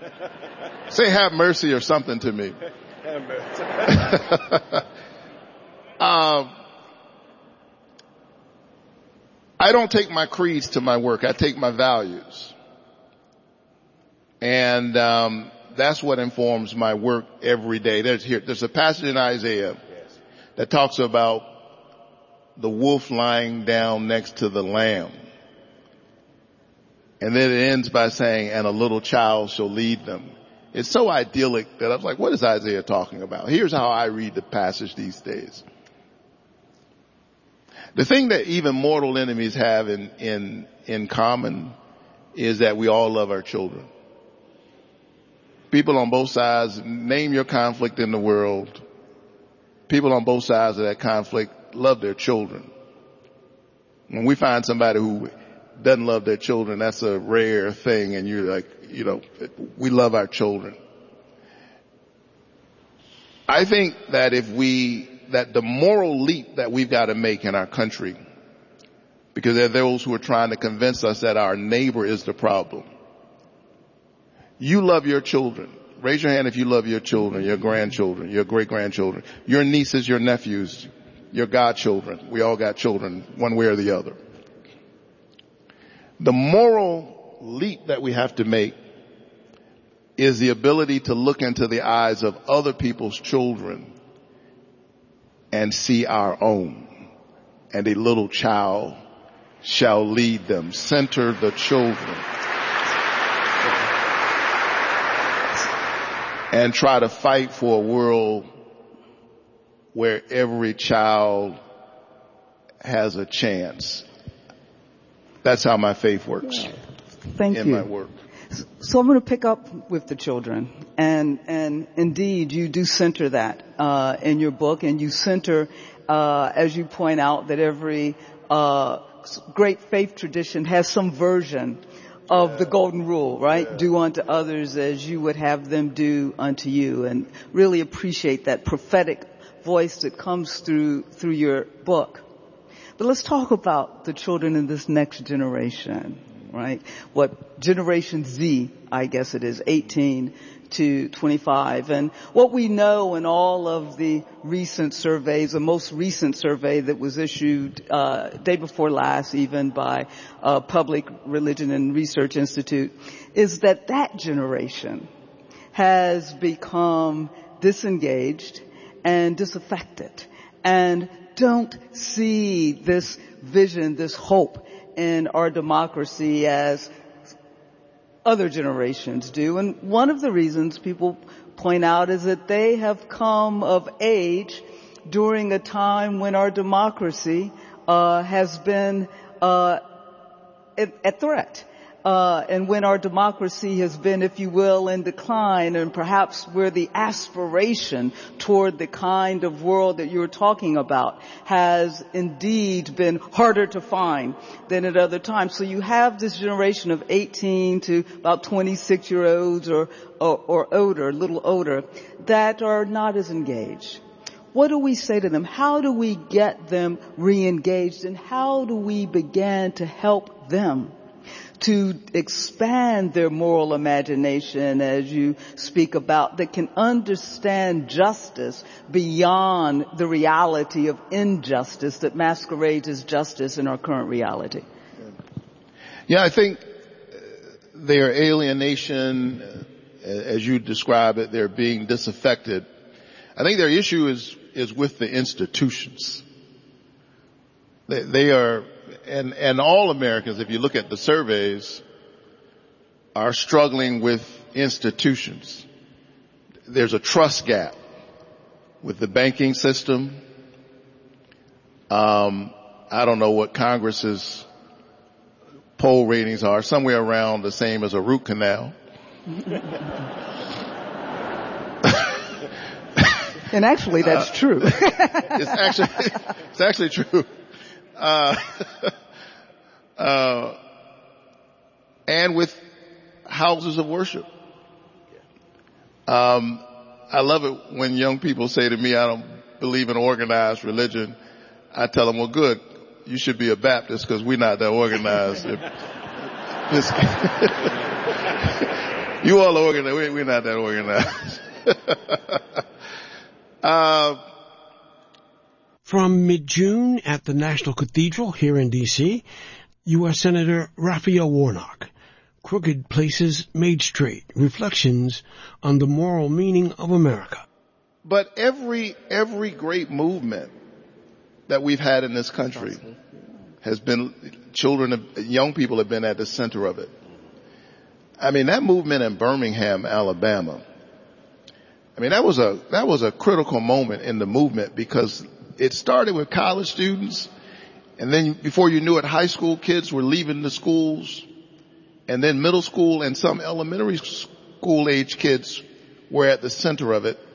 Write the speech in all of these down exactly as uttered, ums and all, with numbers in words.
Say have mercy or something to me. Have mercy. um, I don't take my creeds to my work. I take my values. And um, that's what informs my work every day. There's here, there's a passage in Isaiah Yes. that talks about the wolf lying down next to the lamb. And then it ends by saying, and a little child shall lead them. It's so idyllic that I was like, what is Isaiah talking about? Here's how I read the passage these days. The thing that even mortal enemies have in, in, in common is that we all love our children. People on both sides, name your conflict in the world. People on both sides of that conflict love their children. When we find somebody who doesn't love their children, that's a rare thing, and you're like, you know, we love our children. I think that if we, that the moral leap that we've got to make in our country, because there are those who are trying to convince us that our neighbor is the problem. You love your children. Raise your hand if you love your children, your grandchildren, your great-grandchildren, your nieces, your nephews, your godchildren. We all got children, one way or the other. The moral leap that we have to make is the ability to look into the eyes of other people's children and see our own. And a little child shall lead them. Center the children. And try to fight for a world where every child has a chance. That's how my faith works. Yeah. Thank in you. my work. So I'm going to pick up with the children, and and indeed you do center that uh, in your book, and you center, uh, as you point out, that every uh, great faith tradition has some version of yeah. the golden rule, right? Yeah. Do unto others as you would have them do unto you, and really appreciate that prophetic voice that comes through through your book. But let's talk about the children in this next generation, right? What Generation Z, I guess it is, eighteen to twenty-five. And what we know in all of the recent surveys, the most recent survey that was issued uh day before last even by uh Public Religion and Research Institute, is that that generation has become disengaged and disaffected and don't see this vision, this hope in our democracy as other generations do. And one of the reasons people point out is that they have come of age during a time when our democracy uh has been uh a threat. Uh, and when our democracy has been, if you will, in decline, and perhaps where the aspiration toward the kind of world that you're talking about has indeed been harder to find than at other times. So you have this generation of eighteen to about twenty-six year olds or, or, or older, a little older, that are not as engaged. What do we say to them? How do we get them re-engaged, and how do we begin to help them to expand their moral imagination, as you speak about, that can understand justice beyond the reality of injustice that masquerades as justice in our current reality? Yeah, I think their alienation, as you describe it, they're being disaffected. I think their issue is, is with the institutions. They, they are, and, and all Americans, if you look at the surveys, are struggling with institutions. There's a trust gap with the banking system. Um, I don't know what Congress's poll ratings are, somewhere around the same as a root canal. And actually, that's uh, true. it's actually, it's actually true. Uh, uh, and with houses of worship. Um, I love it when young people say to me, I don't believe in organized religion. I tell them, well, good. You should be a Baptist because we're not that organized. If, this, You all are organized. We're, we're not that organized. uh, From mid-June at the National Cathedral here in D C, U S Senator Raphael Warnock. Crooked Places Made Straight. Reflections on the Moral Meaning of America. But every, every great movement that we've had in this country has been, children, young people have been at the center of it. I mean, that movement in Birmingham, Alabama, I mean, that was a, that was a critical moment in the movement because it started with college students, and then before you knew it, high school kids were leaving the schools, and then middle school and some elementary school age kids were at the center of it.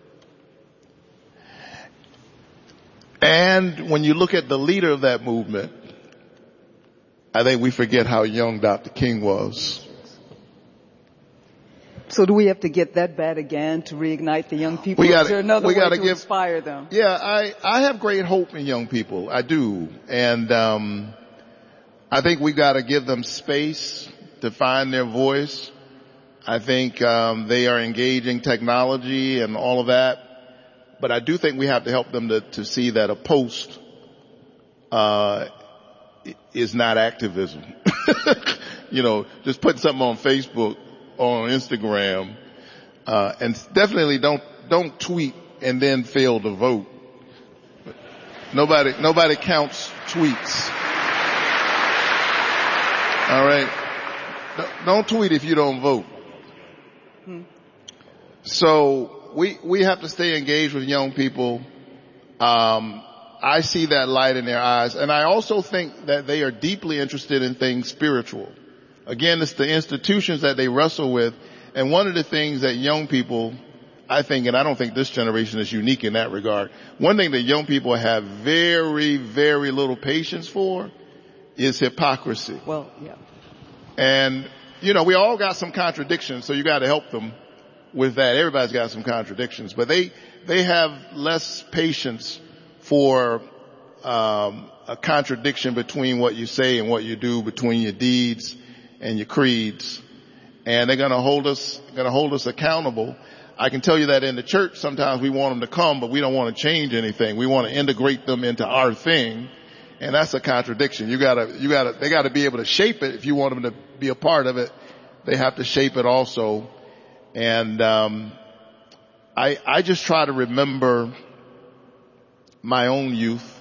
And when you look at the leader of that movement, I think we forget how young Doctor King was. So do we have to get that bad again to reignite the young people? We gotta, Is there another we way gotta to give, inspire them? Yeah, I, I have great hope in young people. I do. And, um, I think we gotta give them space to find their voice. I think, um, they are engaging technology and all of that. But I do think we have to help them to, to see that a post, uh, is not activism. You know, just putting something on Facebook or on Instagram, uh, and definitely don't, don't tweet and then fail to vote. Nobody, nobody counts tweets. All right. Don't tweet if you don't vote. Hmm. So we, we have to stay engaged with young people. Um, I see that light in their eyes. And I also think that they are deeply interested in things spiritual. Again, it's the institutions that they wrestle with. And one of the things that young people, I think, and I don't think this generation is unique in that regard, one thing that young people have very, very little patience for is hypocrisy. Well, yeah. And, you know, we all got some contradictions, so you got to help them with that. Everybody's got some contradictions, but they, they have less patience for, um, a contradiction between what you say and what you do, between your deeds and your creeds. And they're going to hold us, going to hold us accountable. I can tell you that in the church, sometimes we want them to come, but we don't want to change anything. We want to integrate them into our thing. And that's a contradiction. You gotta, you gotta, they gotta be able to shape it. If you want them to be a part of it, they have to shape it also. And, um, I, I just try to remember my own youth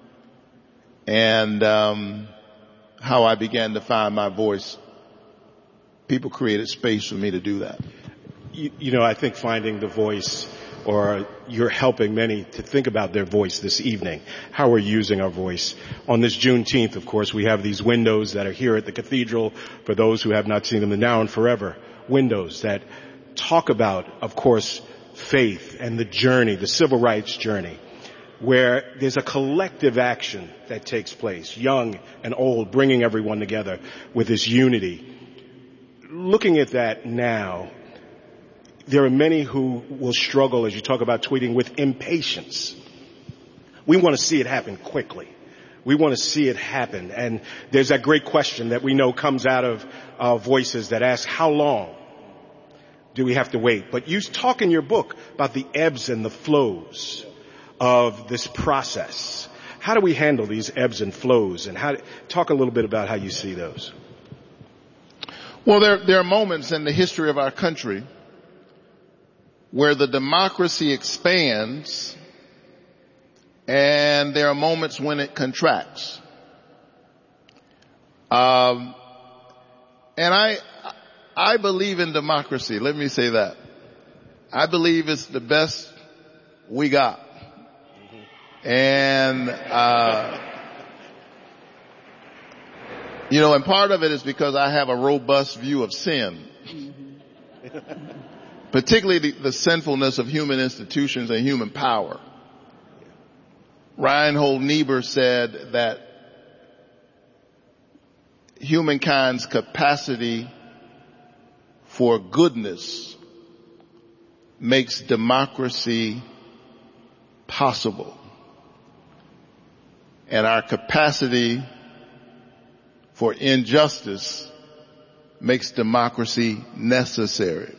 and, um, how I began to find my voice. People created space for me to do that. You, you know, I think finding the voice, or you're helping many to think about their voice this evening, how we're using our voice. On this Juneteenth, of course, we have these windows that are here at the cathedral, for those who have not seen them, the Now and Forever windows that talk about, of course, faith and the journey, the civil rights journey, where there's a collective action that takes place, young and old, bringing everyone together with this unity. Looking at that now, there are many who will struggle, as you talk about tweeting, with impatience. We want to see it happen quickly. We want to see it happen. And there's that great question that we know comes out of uh, voices that ask, how long do we have to wait? But you talk in your book about the ebbs and the flows of this process. How do we handle these ebbs and flows? And how, talk a little bit about how you see those. Well, there, there are moments in the history of our country where the democracy expands, and there are moments when it contracts. Um, and I, I believe in democracy. Let me say that. I believe it's the best we got. And, uh, you know, and part of it is because I have a robust view of sin. Particularly the, the sinfulness of human institutions and human power. Reinhold Niebuhr said that humankind's capacity for goodness makes democracy possible. And our capacity for injustice makes democracy necessary.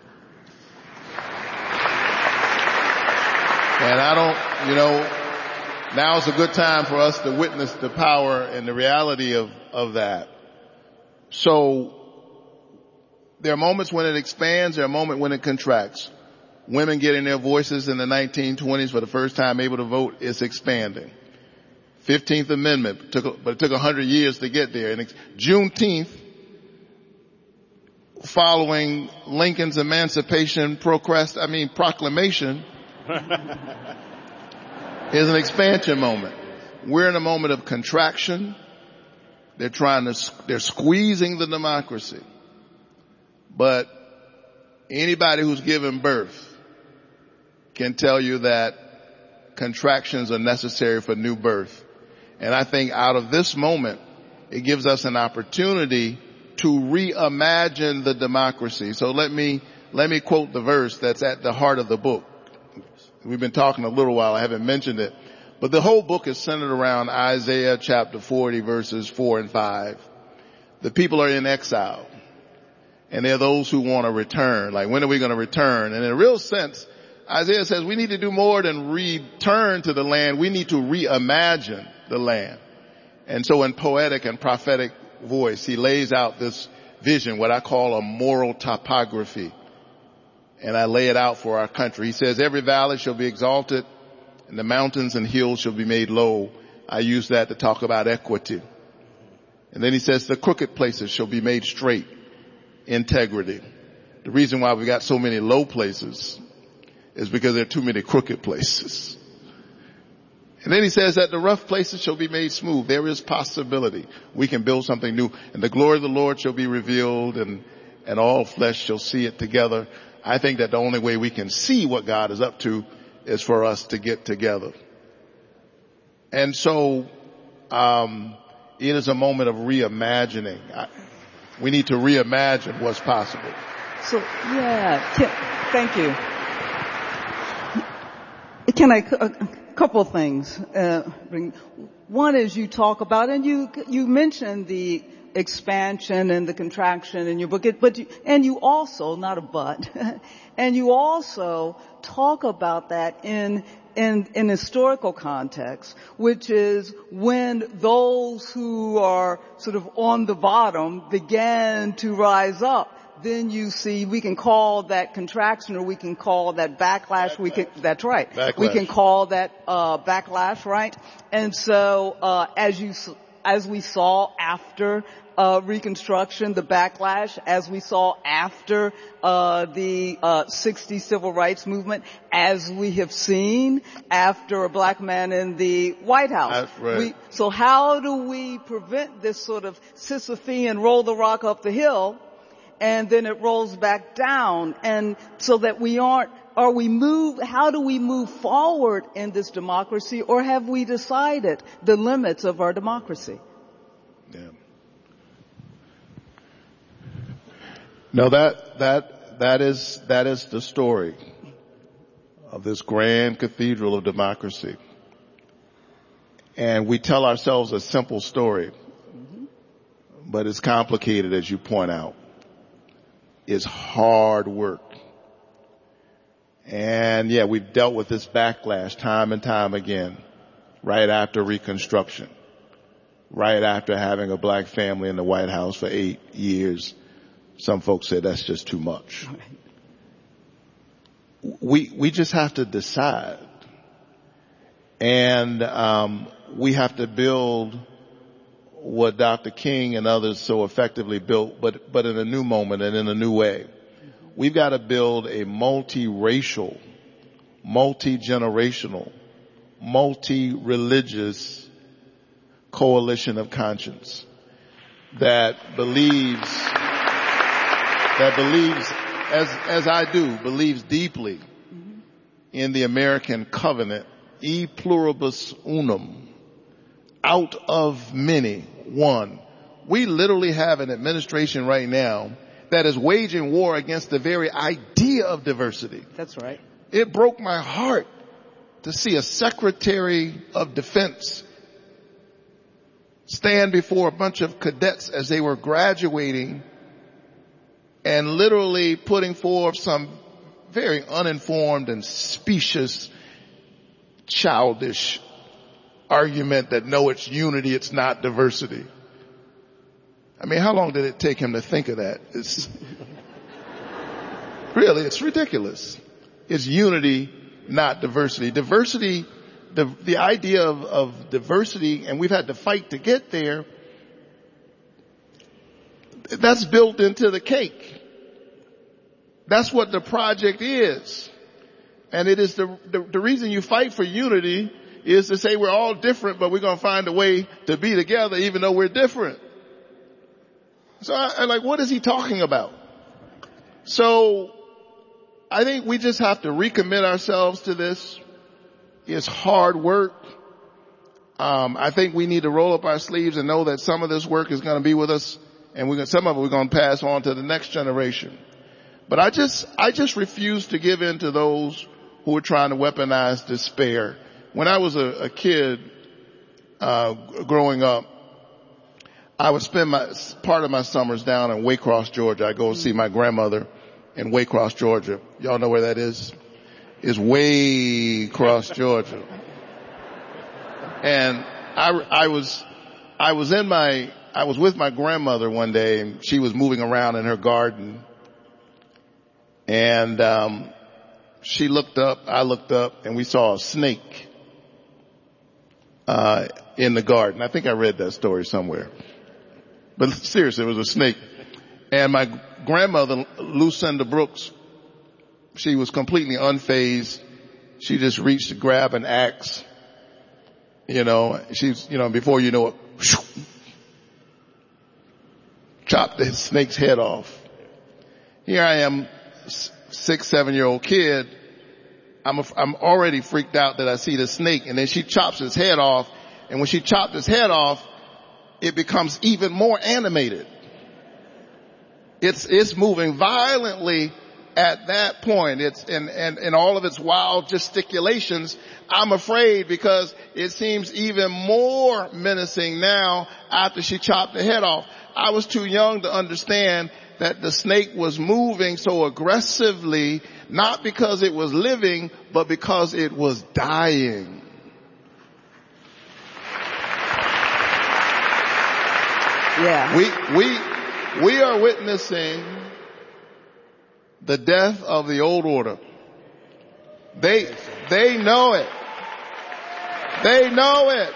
And I don't, you know, now's a good time for us to witness the power and the reality of, of that. So there are moments when it expands, there are moments when it contracts. Women getting their voices in the nineteen twenties for the first time able to vote is expanding. fifteenth Amendment, took, but it took one hundred years to get there. And Juneteenth, following Lincoln's emancipation procrast, I mean proclamation, is an expansion moment. We're in a moment of contraction. They're trying to, they're squeezing the democracy. But anybody who's given birth can tell you that contractions are necessary for new birth. And I think out of this moment, it gives us an opportunity to reimagine the democracy. So let me, let me quote the verse that's at the heart of the book. We've been talking a little while. I haven't mentioned it. But the whole book is centered around Isaiah chapter forty verses four and five. The people are in exile. And there are those who want to return. Like, when are we going to return? And in a real sense, Isaiah says we need to do more than return to the land. We need to reimagine the land. And so in poetic and prophetic voice, he lays out this vision, what I call a moral topography. And I lay it out for our country. He says, every valley shall be exalted and the mountains and hills shall be made low. I use that to talk about equity. And then he says the crooked places shall be made straight. Integrity. The reason why we got so many low places is because there are too many crooked places. And then he says that the rough places shall be made smooth. There is possibility. We can build something new. And the glory of the Lord shall be revealed, and, and all flesh shall see it together. I think that the only way we can see what God is up to is for us to get together. And so, um, it is a moment of reimagining. I, we need to reimagine what's possible. So, yeah, can, thank you. Can I, a couple of things. Uh, one is you talk about, and you, you mentioned the expansion and the contraction in your book, but you, and you also, not a but, and you also talk about that in in in historical context, which is when those who are sort of on the bottom began to rise up. Then you see, we can call that contraction, or we can call that backlash. backlash. We can, that's right. Backlash. We can call that uh backlash, right? And so, uh as you as we saw after uh Reconstruction, the backlash, as we saw after uh the uh sixties civil rights movement, as we have seen after a black man in the White House. That's right. We, so how do we prevent this sort of Sisyphean roll the rock up the hill, and then it rolls back down, and so that we aren't, are we move, how do we move forward in this democracy, or have we decided the limits of our democracy? Yeah. No, that, that, that is, that is the story of this grand cathedral of democracy. And we tell ourselves a simple story, mm-hmm. but it's complicated, as you point out. Is hard work. And yeah, we've dealt with this backlash time and time again, right after Reconstruction, right after having a black family in the White House for eight years. Some folks said that's just too much. We, we just have to decide. And, um, we have to build what Doctor King and others so effectively built, but, but in a new moment and in a new way. We've got to build a multi-racial, multi-generational, multi-religious coalition of conscience that believes, that believes, as, as I do, believes deeply in the American covenant, e pluribus unum, out of many, one. We literally have an administration right now that is waging war against the very idea of diversity. That's right. It broke my heart to see a Secretary of Defense stand before a bunch of cadets as they were graduating and literally putting forth some very uninformed and specious, childish argument that no, it's unity, it's not diversity. I mean, how long did it take him to think of that? It's really, it's ridiculous. It's unity, not diversity. Diversity, the, the idea of, of diversity, and we've had to fight to get there, that's built into the cake. That's what the project is. And it is the, the, the reason you fight for unity is to say we're all different, but we're going to find a way to be together even though we're different. So I, I like, what is he talking about? So I think we just have to recommit ourselves to this. It's hard work. Um, I think we need to roll up our sleeves and know that some of this work is going to be with us, and we're gonna, some of it we're going to pass on to the next generation. But I just, I just refuse to give in to those who are trying to weaponize despair. When I was a, a kid, uh, growing up, I would spend my, part of my summers down in Waycross, Georgia. I go see my grandmother in Waycross, Georgia. Y'all know where that is? It's Waycross, Georgia. And I, I was, I was in my, I was with my grandmother one day, and she was moving around in her garden. And, um, she looked up, I looked up, and we saw a snake, uh, in the garden. I think I read that story somewhere. But seriously, it was a snake. And my grandmother, Lucinda Brooks, she was completely unfazed. She just reached to grab an axe. You know, she's, you know, before you know it, chopped the snake's head off. Here I am, six, seven year old kid. I'm, a, I'm already freaked out that I see the snake, and then she chops his head off. And when she chopped his head off, it becomes even more animated. It's, it's moving violently at that point. It's in, and, and all of its wild gesticulations. I'm afraid because it seems even more menacing now after she chopped the head off. I was too young to understand that the snake was moving so aggressively, not because it was living, but because it was dying. Yeah. We, we, we are witnessing the death of the old order. They, they know it. They know it.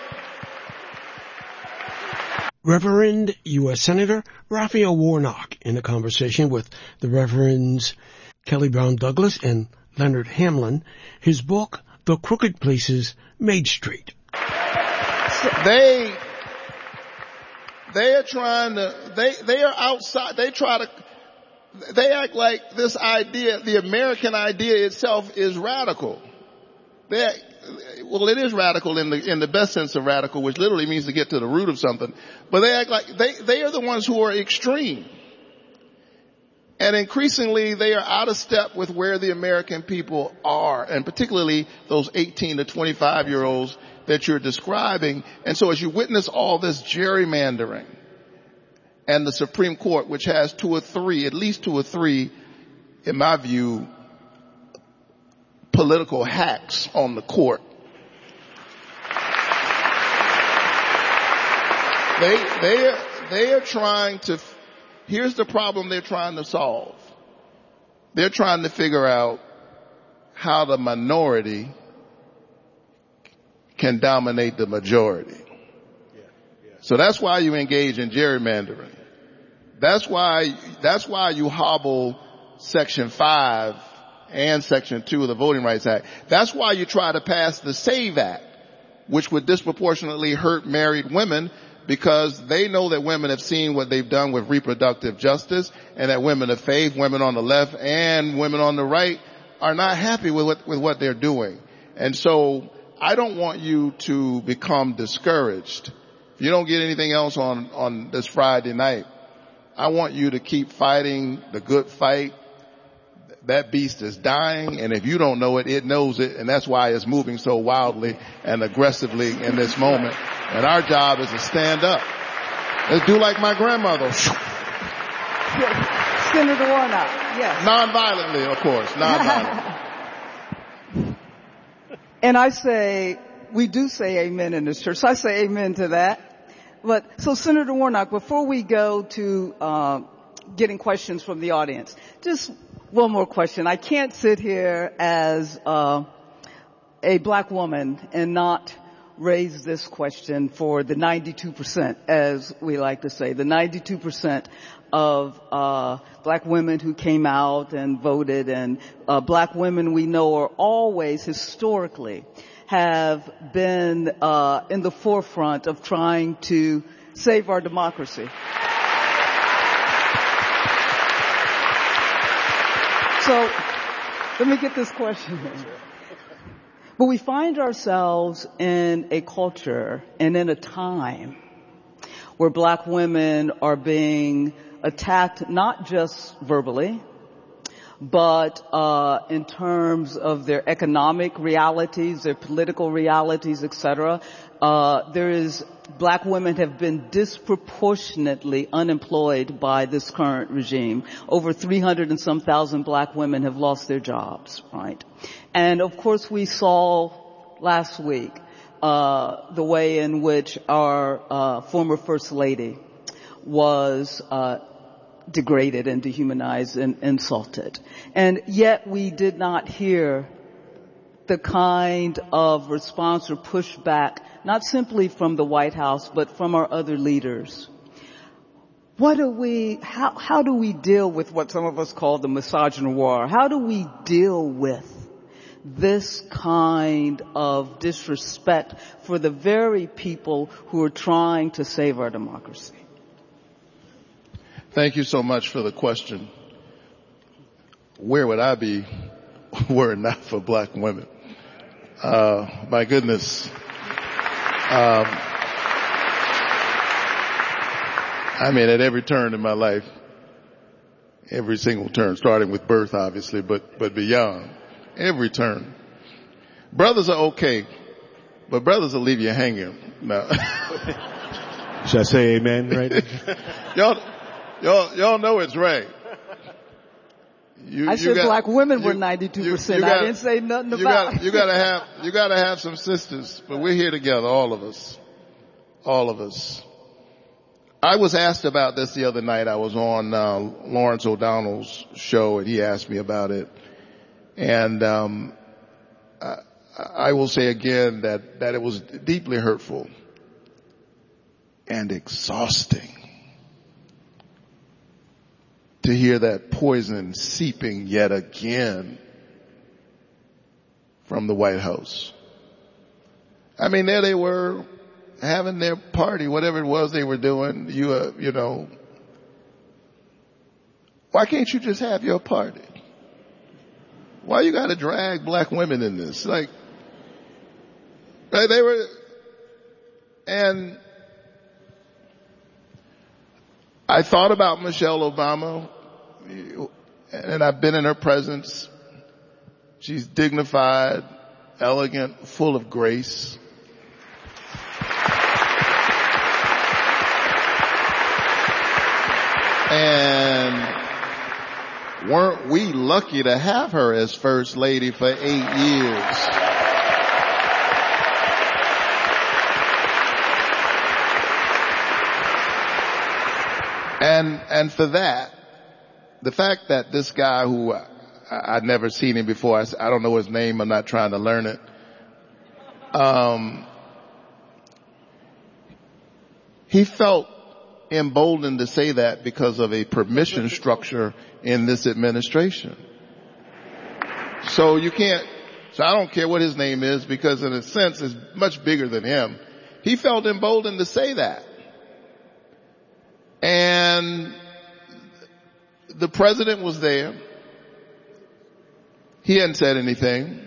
Reverend U S Senator Raphael Warnock in a conversation with the Reverends Kelly Brown Douglas and Leonard Hamlin. His book, The Crooked Places Made Straight. They, they are trying to, they, they are outside, they try to, they act like this idea, the American idea itself is radical. They act, well, it is radical in the, in the best sense of radical, which literally means to get to the root of something. But they act like, they, they are the ones who are extreme. And increasingly they are out of step with where the American people are, and particularly those eighteen to twenty-five year olds that you're describing. And so as you witness all this gerrymandering, and the Supreme Court, which has two or three, at least two or three, in my view, political hacks on the court. They, they, are, they are trying to, here's the problem they're trying to solve. They're trying to figure out how the minority can dominate the majority. So that's why you engage in gerrymandering. That's why, that's why you hobble Section five and Section two of the Voting Rights Act. That's why you try to pass the SAVE Act, which would disproportionately hurt married women, because they know that women have seen what they've done with reproductive justice, and that women of faith, women on the left and women on the right, are not happy with what, with what they're doing. And so I don't want you to become discouraged. If you don't get anything else on, on this Friday night, I want you to keep fighting the good fight. That beast is dying, and if you don't know it, it knows it, and that's why it's moving so wildly and aggressively in this moment. And our job is to stand up. Let's do like my grandmother. Senator Warnock, yes. Non-violently, of course, non-violently. And I say, we do say amen in this church, so I say amen to that. But, so Senator Warnock, before we go to, uh, getting questions from the audience, just one more question. I can't sit here as, uh, a black woman and not raise this question for the ninety-two percent, as we like to say, the ninety-two percent of uh black women who came out and voted, and uh black women we know are always historically have been uh in the forefront of trying to save our democracy. So let me get this question in. But we find ourselves in a culture and in a time where black women are being attacked not just verbally, but uh in terms of their economic realities, their political realities, et cetera. Uh there is black women have been disproportionately unemployed by this current regime. Over three hundred and some thousand black women have lost their jobs, right? And of course we saw last week uh the way in which our uh former First Lady was uh degraded and dehumanized and insulted. And yet we did not hear the kind of response or pushback, not simply from the White House, but from our other leaders. What do we, how, how do we deal with what some of us call the misogynoir? How do we deal with this kind of disrespect for the very people who are trying to save our democracy? Thank you so much for the question. Where would I be were it not for black women? Uh, my goodness. Um, I mean, at every turn in my life, every single turn, starting with birth, obviously, but, but beyond, every turn. Brothers are okay, but brothers will leave you hanging. No. Should I say amen right y'all, y'all, y'all know it's right. You, I you said got, black women you, were ninety-two percent. You, you gotta, I didn't say nothing you about got, you gotta have, you gotta have some sisters, but we're here together, all of us. All of us. I was asked about this the other night. I was on, uh, Lawrence O'Donnell's show and he asked me about it. And, um, I, I will say again that, that it was deeply hurtful and exhausting to hear that poison seeping yet again from the White House. I mean, there they were having their party, whatever it was they were doing. You, uh, you know, why can't you just have your party? Why you got to drag black women in this? Like, they were, and I thought about Michelle Obama, and I've been in her presence. She's dignified, elegant, full of grace. And weren't we lucky to have her as First Lady for eight years? And, and for that, the fact that this guy who I, I'd never seen him before, I, I don't know his name, I'm not trying to learn it. Um, he felt emboldened to say that because of a permission structure in this administration. So you can't, so I don't care what his name is because in a sense it's much bigger than him. He felt emboldened to say that. And the president was there. He hadn't said anything.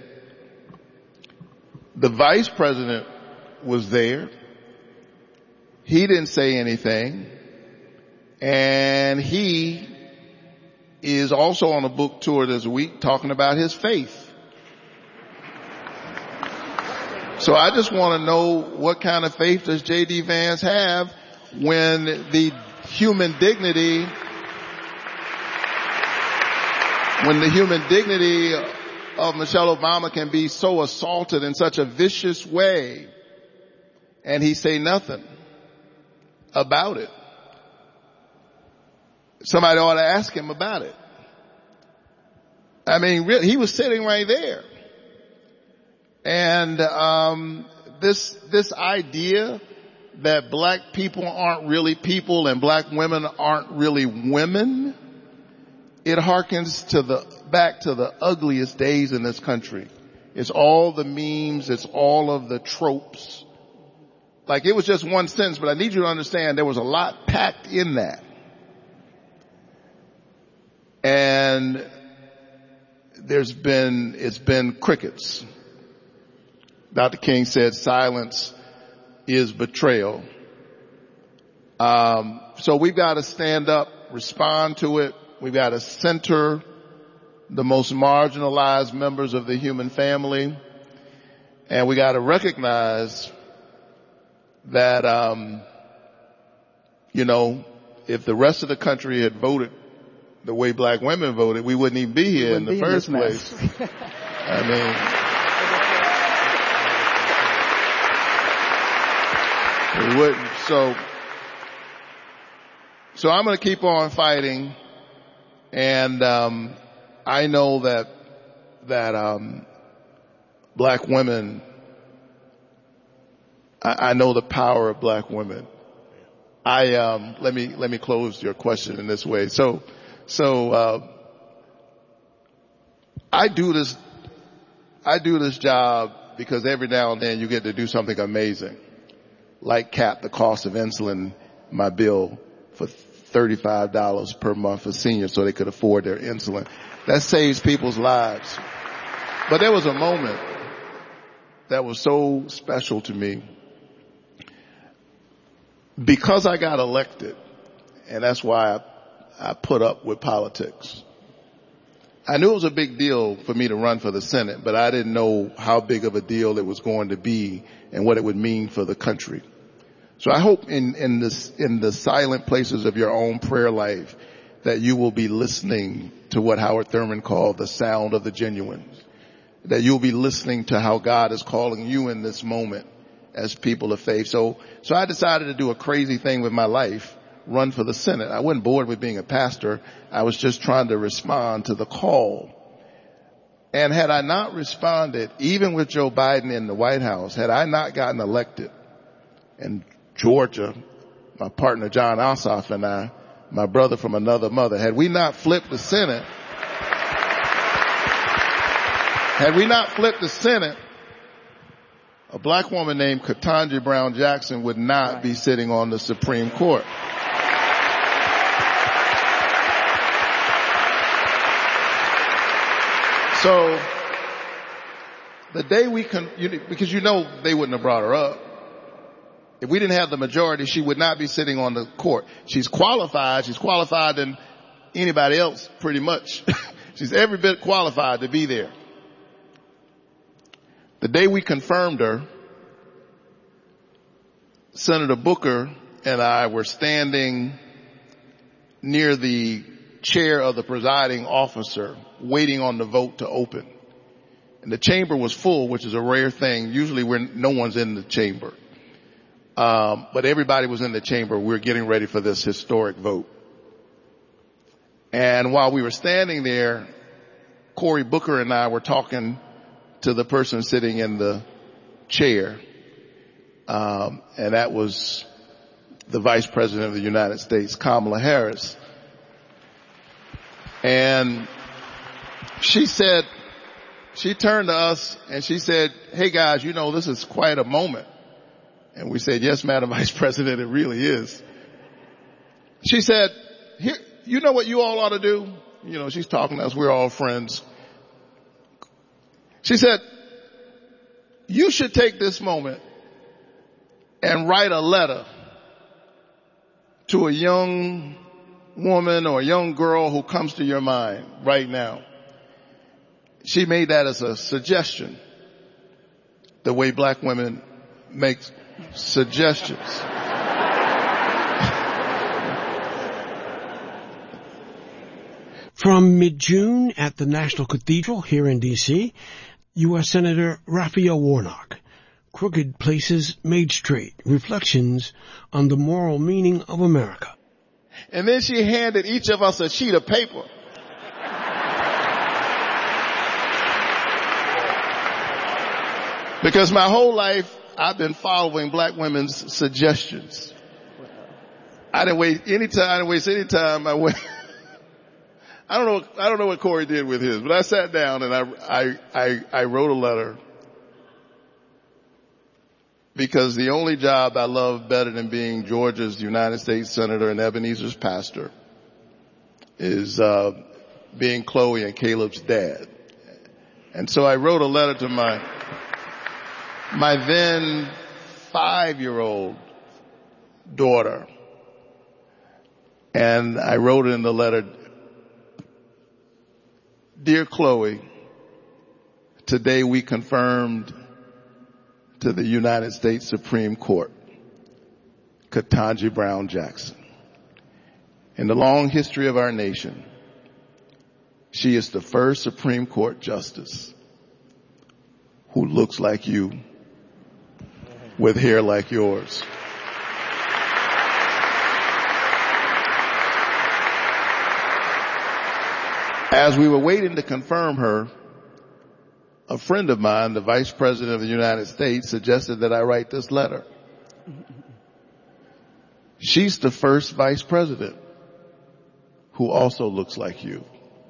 The vice president was there. He didn't say anything. And he is also on a book tour this week talking about his faith. So I just want to know, what kind of faith does J D Vance have when the human dignity when the human dignity of Michelle Obama can be so assaulted in such a vicious way, and he say nothing about it. Somebody ought to ask him about it. I mean, really, he was sitting right there. And um this this idea that black people aren't really people and black women aren't really women, it harkens to the back to the ugliest days in this country. It's all the memes, it's all of the tropes. Like, it was just one sentence, but I need you to understand there was a lot packed in that. And there's been, it's been crickets. Doctor King said silence is betrayal. Um, so we've got to stand up, respond to it. We've got to center the most marginalized members of the human family. And we got to recognize that, um, you know, if the rest of the country had voted the way black women voted, we wouldn't even be here in the first place. I mean, we wouldn't. So, so I'm going to keep on fighting, and um, I know that that um, black women. I, I know the power of black women. I um, let me let me close your question in this way. So, so uh, I do this. I do this job because every now and then you get to do something amazing, like cap the cost of insulin, my bill, for thirty-five dollars per month for seniors so they could afford their insulin. That saves people's lives. But there was a moment that was so special to me because I got elected, and that's why I, I put up with politics. I knew it was a big deal for me to run for the Senate, but I didn't know how big of a deal it was going to be and what it would mean for the country. So I hope in, in this, in the silent places of your own prayer life that you will be listening to what Howard Thurman called the sound of the genuine. That you'll be listening to how God is calling you in this moment as people of faith. So, so I decided to do a crazy thing with my life, run for the Senate. I wasn't bored with being a pastor. I was just trying to respond to the call. And had I not responded, even with Joe Biden in the White House, had I not gotten elected, and Georgia, my partner John Ossoff and I, my brother from another mother, had we not flipped the Senate, had we not flipped the Senate, a black woman named Ketanji Brown Jackson would not right. be sitting on the Supreme Court. So, the day we can, you, because you know they wouldn't have brought her up. If we didn't have the majority, she would not be sitting on the court. She's qualified. She's qualified than anybody else, pretty much. She's every bit qualified to be there. The day we confirmed her, Senator Booker and I were standing near the chair of the presiding officer, waiting on the vote to open. And the chamber was full, which is a rare thing. Usually when no one's in the chamber. Um, but everybody was in the chamber. We were getting ready for this historic vote. And while we were standing there, Cory Booker and I were talking to the person sitting in the chair. Um, and that was the Vice President of the United States, Kamala Harris. And she said, she turned to us and she said, "Hey guys, you know, this is quite a moment." And we said, "Yes, Madam Vice President, it really is." She said, "Here, you know what you all ought to do?" You know, she's talking to us. We're all friends. She said, "You should take this moment and write a letter to a young woman or a young girl who comes to your mind right now." She made that as a suggestion, the way black women make suggestions. From From mid-June at the National Cathedral here in D C, U S Senator Raphael Warnock, Crooked Places Made Straight, Reflections on the Moral Meaning of America. And then she handed each of us a sheet of paper. Because my whole life, I've been following black women's suggestions. I didn't wait any time, I didn't waste any time. I went, I don't know, I don't know what Corey did with his, but I sat down and I, I, I, I wrote a letter because the only job I love better than being Georgia's United States Senator and Ebenezer's pastor is, uh, being Chloe and Caleb's dad. And so I wrote a letter to my, my then five-year-old daughter. And I wrote in the letter, Dear Chloe, today we confirmed to the United States Supreme Court Ketanji Brown Jackson. In the long history of our nation, she is the first Supreme Court justice who looks like you with hair like yours. As we were waiting to confirm her, a friend of mine, the Vice President of the United States, suggested that I write this letter. She's the first Vice President who also looks like you.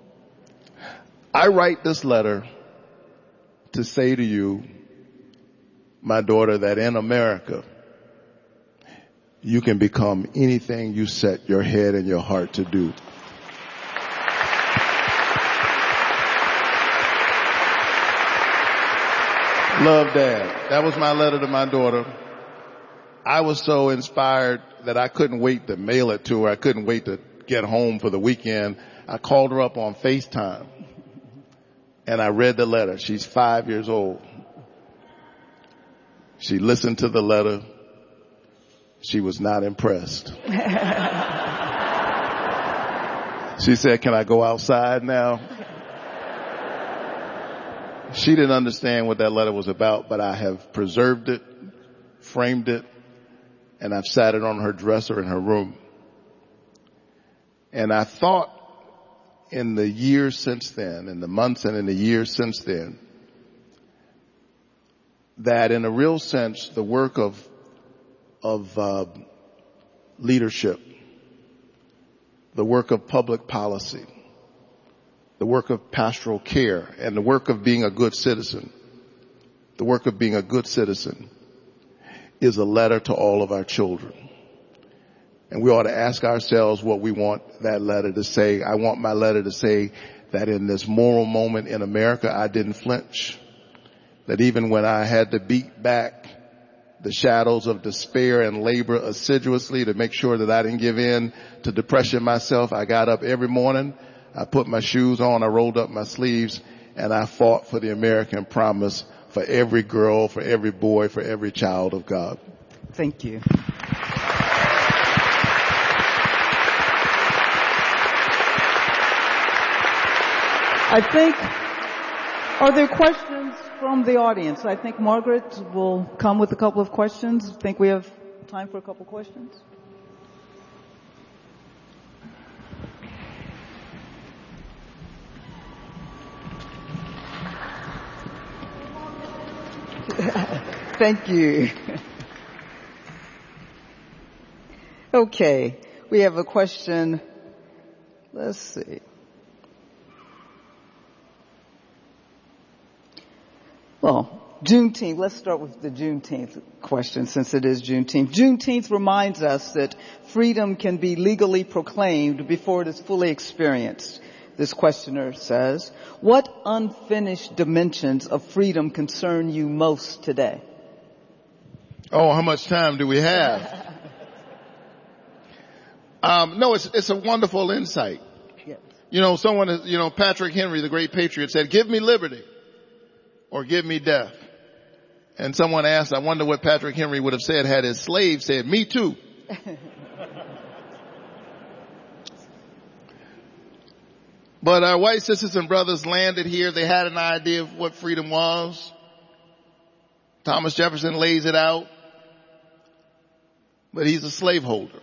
I write this letter to say to you, my daughter, that in America, you can become anything you set your head and your heart to do. Love, Dad. That was my letter to my daughter. I was so inspired that I couldn't wait to mail it to her. I couldn't wait to get home for the weekend. I called her up on FaceTime and I read the letter. She's five years old. She listened to the letter. She was not impressed. She said, can I go outside now? She didn't understand what that letter was about, but I have preserved it, framed it, and I've sat it on her dresser in her room. And I thought in the years since then, in the months and in the years since then, that in a real sense, the work of, of, uh, leadership, the work of public policy, the work of pastoral care, and the work of being a good citizen, the work of being a good citizen is a letter to all of our children. And we ought to ask ourselves what we want that letter to say. I want my letter to say that in this moral moment in America, I didn't flinch. That even when I had to beat back the shadows of despair and labor assiduously to make sure that I didn't give in to depression myself, I got up every morning, I put my shoes on, I rolled up my sleeves, and I fought for the American promise for every girl, for every boy, for every child of God. Thank you. I think, are there questions from the audience? I think Margaret will come with a couple of questions. I think we have time for a couple of questions. Thank you. Okay, we have a question. Let's see. Well, Juneteenth, let's start with the Juneteenth question since it is Juneteenth. Juneteenth reminds us that freedom can be legally proclaimed before it is fully experienced. This questioner says, what unfinished dimensions of freedom concern you most today? Oh, how much time do we have? um, no, it's, it's a wonderful insight. Yes. You know, someone, you know, Patrick Henry, the great patriot, said, give me liberty or give me death. And someone asked, I wonder what Patrick Henry would have said had his slave said, me too. But our white sisters and brothers landed here. They had an idea of what freedom was. Thomas Jefferson lays it out. But he's a slaveholder.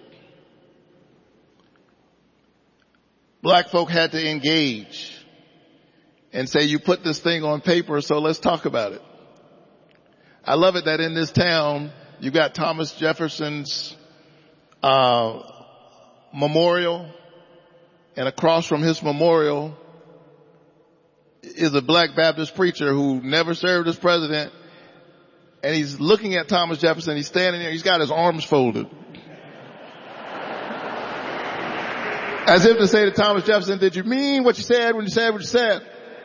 Black folk had to engage and say, you put this thing on paper, so let's talk about it. I love it that in this town, you got Thomas Jefferson's uh memorial, and across from his memorial is a black Baptist preacher who never served as president, and he's looking at Thomas Jefferson. He's standing there. He's got his arms folded, as if to say to Thomas Jefferson, did you mean what you said when you said what you said?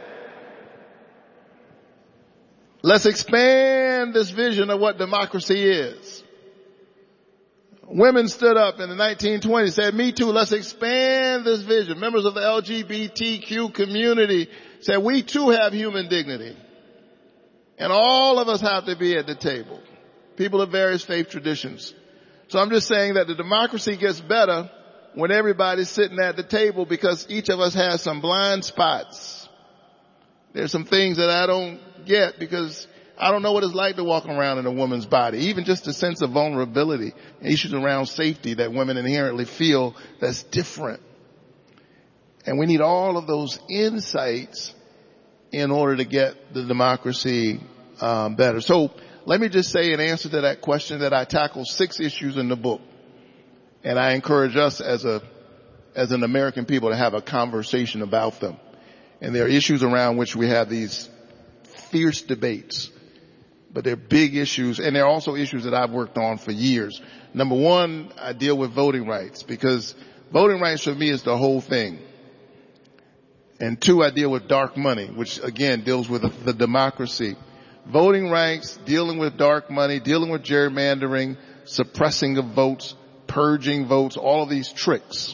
Let's expand this vision of what democracy is. Women stood up in the nineteen twenties, said, me too, let's expand this vision. Members of the L G B T Q community said, we too have human dignity. And all of us have to be at the table. People of various faith traditions. So I'm just saying that the democracy gets better when everybody's sitting at the table, because each of us has some blind spots. There's some things that I don't get because I don't know what it's like to walk around in a woman's body. Even just a sense of vulnerability, issues around safety that women inherently feel that's different. And we need all of those insights in order to get the democracy um, better. So let me just say in answer to that question that I tackle six issues in the book. And I encourage us as a, as an American people to have a conversation about them. And there are issues around which we have these fierce debates, but they're big issues, and they're also issues that I've worked on for years. Number one, I deal with voting rights, because voting rights for me is the whole thing. And two, I deal with dark money, which again deals with the, the democracy. Voting rights, dealing with dark money, dealing with gerrymandering, suppressing of votes, purging votes, all of these tricks.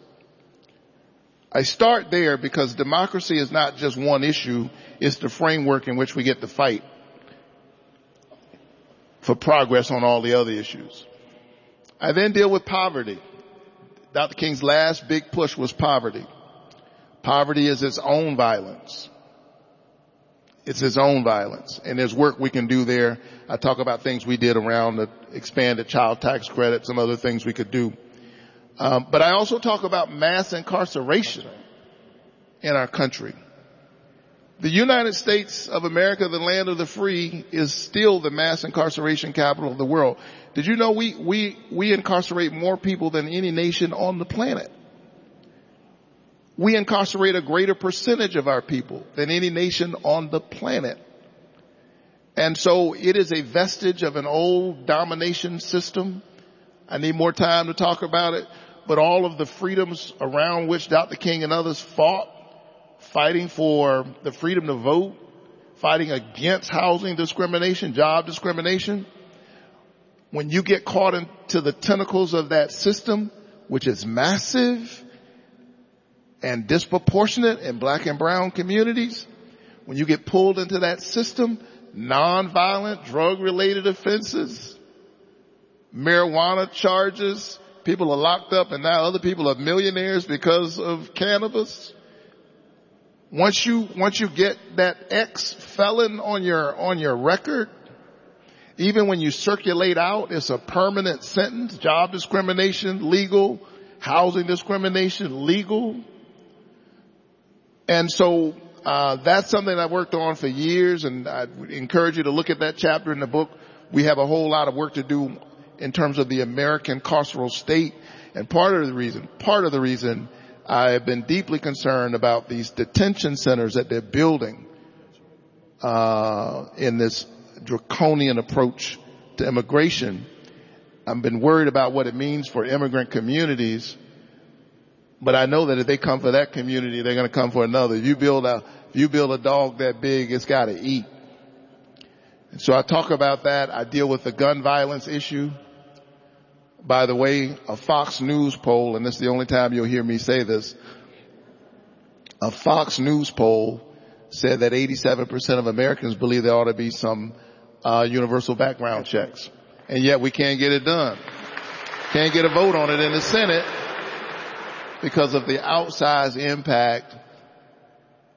I start there because democracy is not just one issue, it's the framework in which we get to fight for progress on all the other issues. I then deal with poverty. Doctor King's last big push was poverty. Poverty is its own violence. It's its own violence. And there's work we can do there. I talk about things we did around the expanded child tax credit, some other things we could do. Um, but I also talk about mass incarceration in our country. The United States of America, the land of the free, is still the mass incarceration capital of the world. Did you know we, we, we incarcerate more people than any nation on the planet? We incarcerate a greater percentage of our people than any nation on the planet. And so it is a vestige of an old domination system. I need more time to talk about it. But all of the freedoms around which Doctor King and others fought, fighting for the freedom to vote, fighting against housing discrimination, job discrimination, when you get caught into the tentacles of that system, which is massive and disproportionate in black and brown communities, when you get pulled into that system, nonviolent drug-related offenses, marijuana charges, people are locked up and now other people are millionaires because of cannabis. Once you, once you get that ex-felon on your, on your record, even when you circulate out, it's a permanent sentence. Job discrimination, legal. Housing discrimination, legal. And so, uh, that's something I worked on for years, and I encourage you to look at that chapter in the book. We have a whole lot of work to do in terms of the American carceral state. And part of the reason, part of the reason I have been deeply concerned about these detention centers that they're building, uh, in this draconian approach to immigration. I've been worried about what it means for immigrant communities, but I know that if they come for that community, they're going to come for another. If you build a, if you build a dog that big, it's got to eat. And so I talk about that. I deal with the gun violence issue. By the way, a Fox News poll, and this is the only time you'll hear me say this, a Fox News poll said that eighty-seven percent of Americans believe there ought to be some uh universal background checks. And yet we can't get it done. Can't get a vote on it in the Senate because of the outsized impact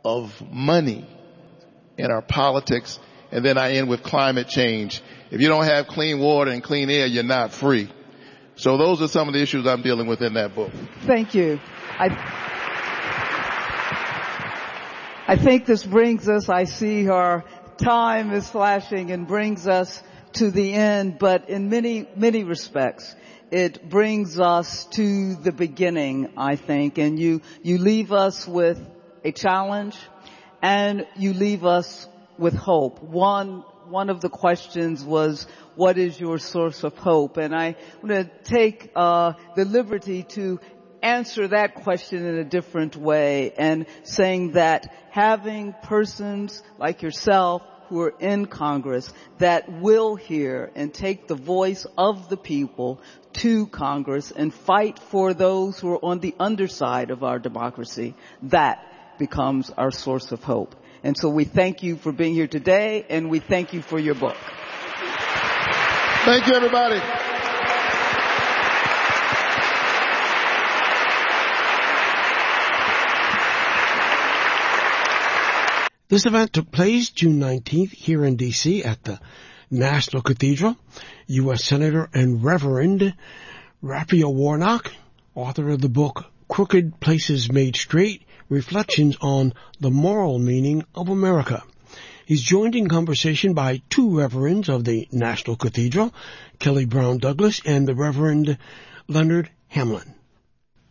of money in our politics. And then I end with climate change. If you don't have clean water and clean air, you're not free. So those are some of the issues I'm dealing with in that book. Thank you. I, I think this brings us, I see our time is flashing and brings us to the end, but in many, many respects, it brings us to the beginning, I think, and you, you leave us with a challenge and you leave us with hope. One, one of the questions was, what is your source of hope? And I want to take, uh, the liberty to answer that question in a different way and saying that having persons like yourself who are in Congress that will hear and take the voice of the people to Congress and fight for those who are on the underside of our democracy, that becomes our source of hope. And so we thank you for being here today, and we thank you for your book. Thank you, everybody. This event took place June nineteenth here in D C at the National Cathedral. U S Senator and Reverend Raphael Warnock, author of the book Crooked Places Made Straight, Reflections on the Moral Meaning of America. He's joined in conversation by two reverends of the National Cathedral, Kelly Brown Douglas and the Reverend Leonard Hamlin.